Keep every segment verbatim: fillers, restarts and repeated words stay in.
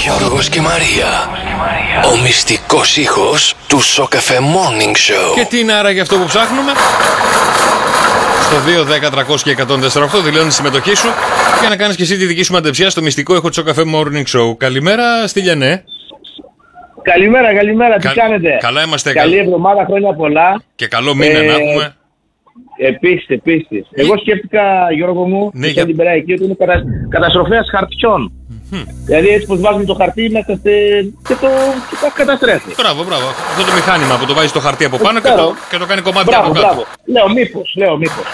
Γιώργος και Μαρία. Ο μυστικός ήχος του Σοκαφέ Morning Show. Και τι είναι άραγε αυτό που ψάχνουμε? Στο δύο δέκα τριακόσια εκατόν τέσσερα οκτώ δηλώνει τη συμμετοχή σου για να κάνεις και εσύ τη δική σου μαντεψιά στο μυστικό ήχο του Σοκαφέ Morning Show. Καλημέρα, Στυλιανέ. Καλημέρα, καλημέρα, Κα... τι κάνετε? Καλά είμαστε. Καλή εβδομάδα, χρόνια πολλά. Και καλό μήνα ε... να έχουμε. Επίσης, επίσης. Ε... Εγώ σκέφτηκα, Γιώργο μου, ναι, και για... την πέρα εκεί, ότι είναι κατα... καταστροφέας χαρτιών. Mm-hmm. Δηλαδή έτσι πως βάζουμε το χαρτί μέσα στε... και το, και το καταστρέφει. Μπράβο, μπράβο. Αυτό το μηχάνημα που το βάζει το χαρτί από πάνω και το... και το κάνει κομμάτι μπράβο, από κάτω. Μπράβο. Λέω μήπως, λέω μήπως.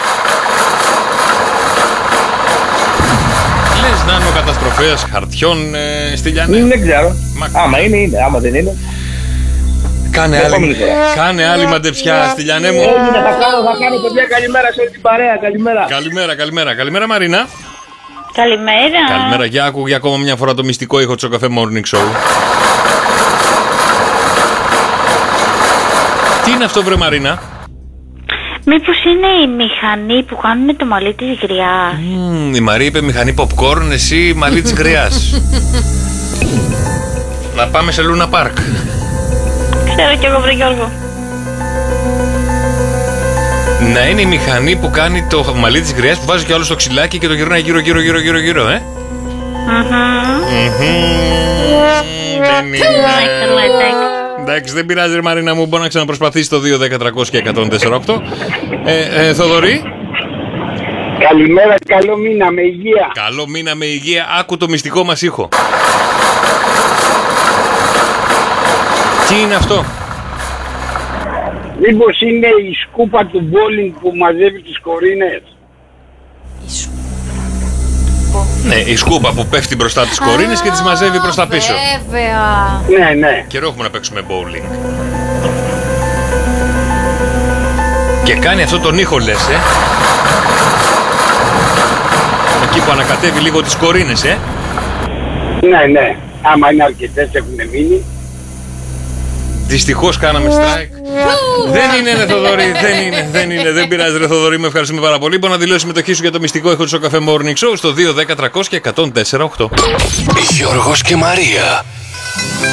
Λες να είναι ο καταστροφέας χαρτιών, ε, Στυλιανέ? Δεν ξέρω. Μα... Άμα είναι, είναι. Άμα δεν είναι. Κάνε άλλη, κάνε άλλη μαντεψιά, Στυλιανέ μου. Έγινε, θα κάνω, θα κάνω παιδιά, καλημέρα σε όλη την παρέα, καλημέρα. Καλημέρα, καλημέρα. Καλημέρα, Μαρίνα. Καλημέρα. Καλημέρα, για άκου για ακόμα μια φορά το μυστικό ήχο του Σοκαφέ Morning Show. Τι είναι αυτό, βρε Μαρίνα? Μήπως είναι η μηχανή που κάνουν το μαλλί της γριάς? Mm, η Μαρία είπε μηχανή popcorn, εσύ μαλλί της γριάς. Να πάμε σε Λούνα Πάρκ. Ξέρω κι εγώ, βρε Γιώργο. Να είναι η μηχανή που κάνει το μαλλί της γριάς, που βάζει κι άλλο στο ξυλάκι και το γυρνάει γύρω γύρω γύρω γύρω γύρω, ε? Δεν είναι. Εντάξει, δεν πειράζει, ρε Μαρίνα μου, μπορεί να ξαναπροσπαθήσει το δύο δέκα τριακόσια εκατόν τέσσερα οκτώ. ε, ε, Θοδωρή. Καλημέρα, καλό μήνα με υγεία. Καλό μήνα με υγεία, άκου το μυστικό μας ήχο. Τι είναι αυτό? Μήπως είναι η σκούπα του bowling που μαζεύει τις κορίνες? Ναι, η σκούπα που πέφτει μπροστά τις κορίνες και τις μαζεύει προς τα πίσω. Βέβαια. Ναι, ναι. Καιρό έχουμε να παίξουμε bowling. Και κάνει αυτό τον ήχο, λες, ε? Εκεί που ανακατεύει λίγο τις κορίνες, ε? Ναι, ναι. Άμα είναι αρκετές έχουν μείνει. Δυστυχώς κάναμε strike. Δεν είναι, ρε Θοδωρή, δεν είναι, δεν είναι, δεν πειράζει, ρε Θοδωρή, με ευχαριστούμε πάρα πολύ. Μπορεί να δηλώσει συμμετοχή σου για το μυστικό ήχο του Σοκαφέ Morning Show στο δύο δέκα τριακόσια εκατόν τέσσερα οκτώ. Γιώργος και Μαρία.